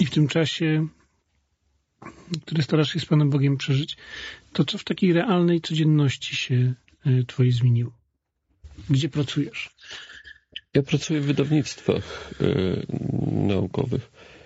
i w tym czasie, który starasz się z Panem Bogiem przeżyć, to co w takiej realnej codzienności się Twojej zmieniło? Gdzie pracujesz? Ja pracuję w wydawnictwach naukowych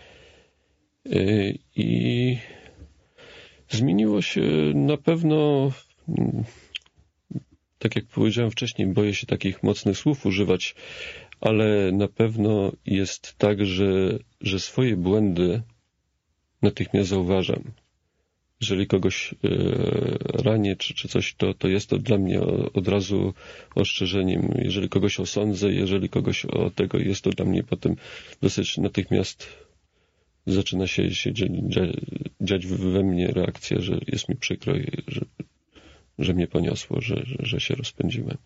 i zmieniło się na pewno, tak jak powiedziałem wcześniej, boję się takich mocnych słów używać, ale na pewno jest tak, że swoje błędy natychmiast zauważam. Jeżeli kogoś ranię czy coś, to jest to dla mnie od razu ostrzeżeniem. Jeżeli kogoś osądzę, jeżeli kogoś o tego, jest to dla mnie potem dosyć natychmiast zaczyna się dziać we mnie reakcja, że jest mi przykro, że mnie poniosło, że się rozpędziłem.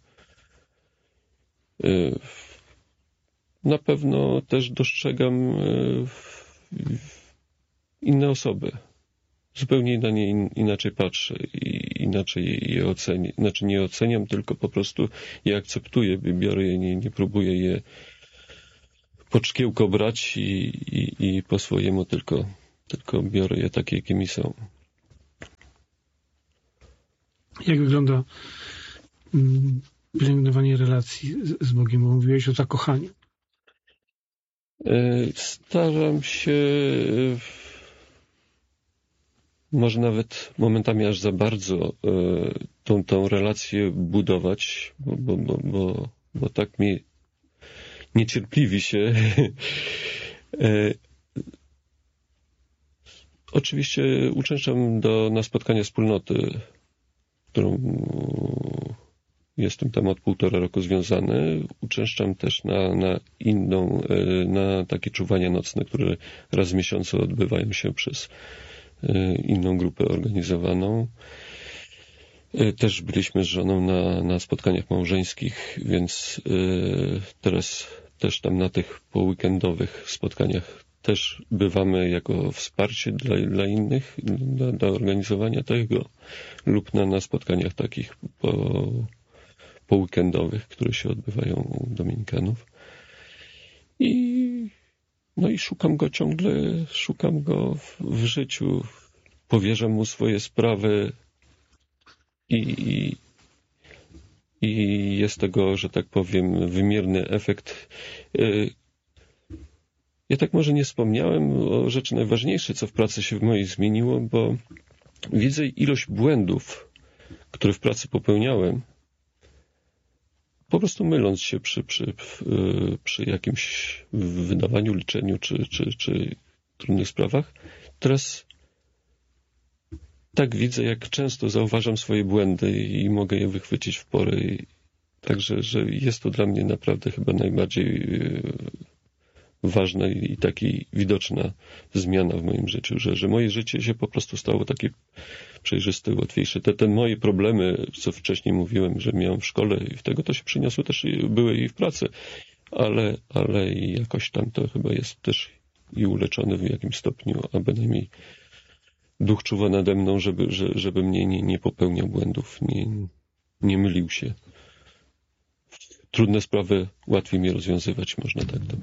Na pewno też dostrzegam inne osoby. Zupełnie na nie inaczej patrzę i inaczej je ocenię. Znaczy nie oceniam, tylko po prostu je akceptuję, biorę je, nie próbuję je pod szkiełko brać i po swojemu tylko biorę je takie, jakimi są. Jak wygląda pielęgnowanie relacji z Bogiem? Bo mówiłeś o zakochaniu. Staram się może nawet momentami aż za bardzo tą relację budować, bo tak mi niecierpliwi się. Oczywiście uczęszczam na spotkania wspólnoty, którą jestem tam od 1,5 roku związany. Uczęszczam też na takie czuwania nocne, które raz w miesiącu odbywają się przez inną grupę organizowaną. Też byliśmy z żoną na spotkaniach małżeńskich, więc teraz też tam na tych poweekendowych spotkaniach też bywamy jako wsparcie dla innych, dla organizowania tego lub na spotkaniach takich poweekendowych, które się odbywają u Dominikanów. No i szukam go ciągle, szukam go w życiu, powierzam mu swoje sprawy i jest tego, że tak powiem, wymierny efekt. Ja tak może nie wspomniałem o rzeczy najważniejszej, co w pracy się w mojej zmieniło, bo widzę ilość błędów, które w pracy popełniałem, po prostu myląc się przy jakimś wydawaniu, liczeniu czy trudnych sprawach. Teraz tak widzę, jak często zauważam swoje błędy i mogę je wychwycić w porę. Także że jest to dla mnie naprawdę chyba najbardziej ważna i taki widoczna zmiana w moim życiu, że moje życie się po prostu stało takie przejrzyste, łatwiejsze. Te moje problemy, co wcześniej mówiłem, że miałem w szkole i w tego to się przyniosło, też były i w pracy, ale jakoś tam to chyba jest też i uleczone w jakimś stopniu, a bynajmniej Duch czuwa nade mną, żeby mnie nie popełniał błędów, nie mylił się. Trudne sprawy łatwiej mi rozwiązywać, można tak to